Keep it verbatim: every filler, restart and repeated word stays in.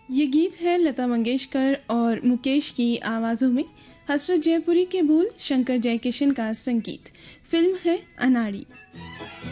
ये गीत है लता मंगेशकर और मुकेश की आवाज़ों में। हसरत जयपुरी के बोल, शंकर जयकिशन का संगीत। फिल्म है अनाड़ी।